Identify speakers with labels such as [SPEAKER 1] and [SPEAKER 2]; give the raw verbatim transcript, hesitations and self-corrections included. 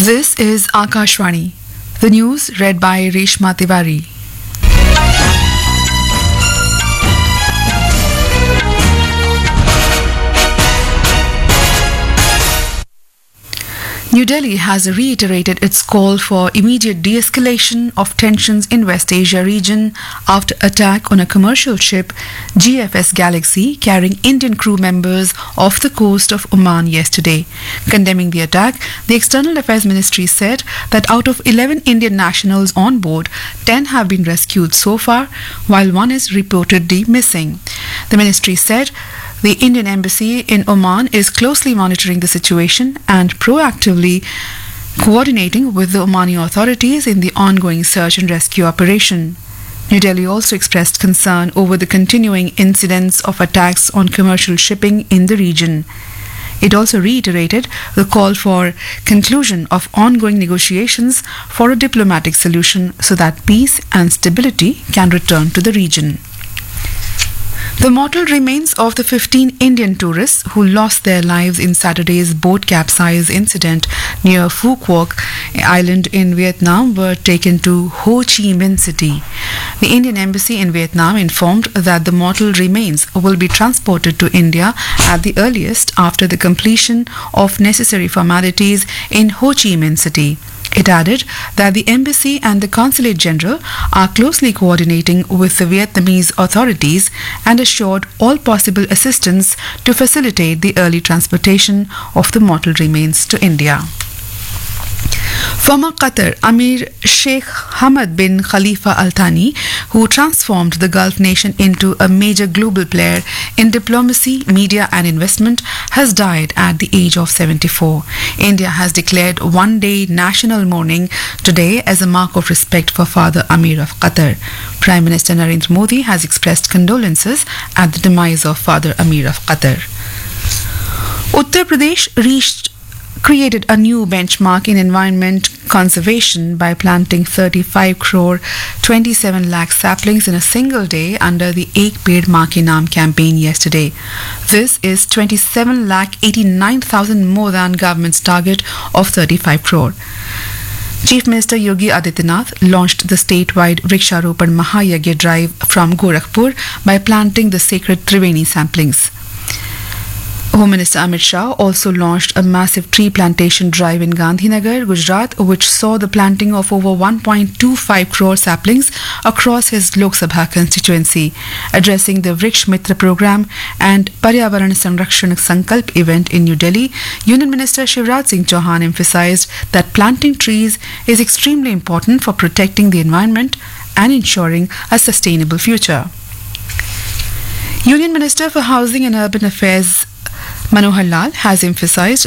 [SPEAKER 1] This is Akashvani. The news read by Reshma Tiwari. New Delhi has reiterated its call for immediate de-escalation of tensions in West Asia region after attack on a commercial ship, G F S Galaxy, carrying Indian crew members off the coast of Oman yesterday. Condemning the attack, the External Affairs Ministry said that out of eleven Indian nationals on board, ten have been rescued so far, while one is reportedly missing. The ministry said the Indian Embassy in Oman is closely monitoring the situation and proactively coordinating with the Omani authorities in the ongoing search and rescue operation. New Delhi also expressed concern over the continuing incidents of attacks on commercial shipping in the region. It also reiterated the call for conclusion of ongoing negotiations for a diplomatic solution so that peace and stability can return to the region. The mortal remains of the fifteen Indian tourists who lost their lives in Saturday's boat capsize incident near Phu Quoc Island in Vietnam were taken to Ho Chi Minh City. The Indian Embassy in Vietnam informed that the mortal remains will be transported to India at the earliest after the completion of necessary formalities in Ho Chi Minh City. It added that the embassy and the consulate general are closely coordinating with the Vietnamese authorities and assured all possible assistance to facilitate the early transportation of the mortal remains to India. Former Qatar Amir Sheikh Hamad bin Khalifa Al Thani, who transformed the Gulf nation into a major global player in diplomacy, media and investment, has died at the age of seventy-four. India has declared one-day national mourning today as a mark of respect for Father Amir of Qatar. Prime Minister Narendra Modi has expressed condolences at the demise of Father Amir of Qatar. Uttar Pradesh reached created a new benchmark in environment conservation by planting thirty-five crore twenty-seven lakh saplings in a single day under the Ek Ped Maa Ki Naam campaign yesterday. This is twenty-seven lakh eighty-nine thousand more than government's target of thirty-five crore. Chief Minister Yogi Adityanath launched the statewide Vriksharopan Mahayagya drive from Gorakhpur by planting the sacred Triveni saplings. Home Minister Amit Shah also launched a massive tree plantation drive in Gandhinagar, Gujarat, which saw the planting of over one point two five crore saplings across his Lok Sabha constituency. Addressing the Vriksh Mitra program and Paryavaran Sanrakshan Sankalp event in New Delhi, Union Minister Shivraj Singh Chauhan emphasized that planting trees is extremely important for protecting the environment and ensuring a sustainable future. Union Minister for Housing and Urban Affairs Manohar Lal has emphasized